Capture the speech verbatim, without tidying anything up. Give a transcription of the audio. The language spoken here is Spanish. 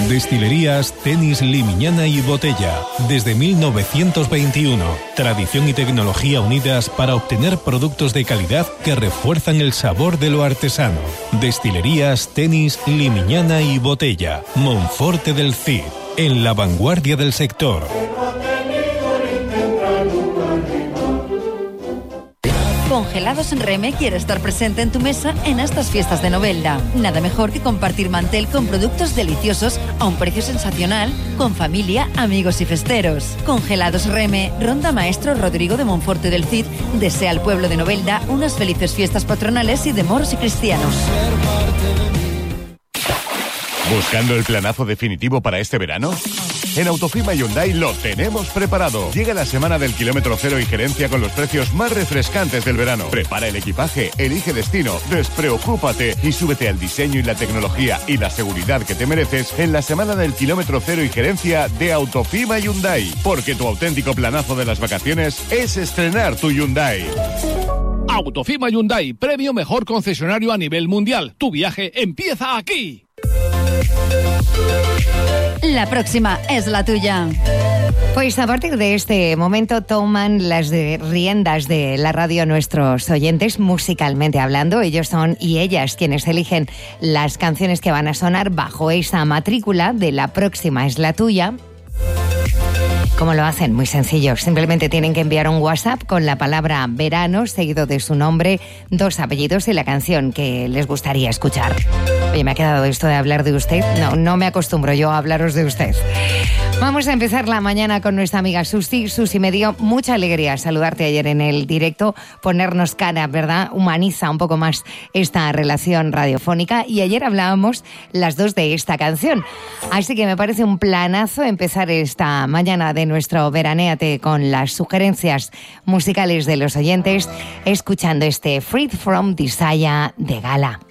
Destilerías Tenis Limiñana y Botella. Desde mil novecientos veintiuno. Tradición y tecnología unidas para obtener productos de calidad que refuerzan el sabor de lo artesano. Destilerías Tenis Limiñana y Botella. Monforte del Cid. En la vanguardia del sector. Congelados Reme quiere estar presente en tu mesa en estas fiestas de Novelda. Nada mejor que compartir mantel con productos deliciosos a un precio sensacional, con familia, amigos y festeros. Congelados Reme, Ronda Maestro Rodrigo de Monforte del Cid, desea al pueblo de Novelda unas felices fiestas patronales y de moros y cristianos. ¿Buscando el planazo definitivo para este verano? En Autofima Hyundai lo tenemos preparado. Llega la semana del kilómetro cero y gerencia con los precios más refrescantes del verano. Prepara el equipaje, elige destino, despreocúpate y súbete al diseño y la tecnología y la seguridad que te mereces en la semana del kilómetro cero y gerencia de Autofima Hyundai. Porque tu auténtico planazo de las vacaciones es estrenar tu Hyundai. Autofima Hyundai, premio mejor concesionario a nivel mundial. Tu viaje empieza aquí. La próxima es la tuya. Pues a partir de este momento toman las de riendas de la radio nuestros oyentes, musicalmente hablando. Ellos son y ellas quienes eligen las canciones que van a sonar bajo esa matrícula de La próxima es la tuya. ¿Cómo lo hacen? Muy sencillo. Simplemente tienen que enviar un WhatsApp con la palabra verano, seguido de su nombre, dos apellidos y la canción que les gustaría escuchar. Oye, me ha quedado esto de hablar de usted. No, no me acostumbro yo a hablaros de usted. Vamos a empezar la mañana con nuestra amiga Susi. Susi, me dio mucha alegría saludarte ayer en el directo, ponernos cara, ¿verdad? Humaniza un poco más esta relación radiofónica. Y ayer hablábamos las dos de esta canción. Así que me parece un planazo empezar esta mañana de nuestro Veranéate con las sugerencias musicales de los oyentes, escuchando este Freed from Desire de Gala.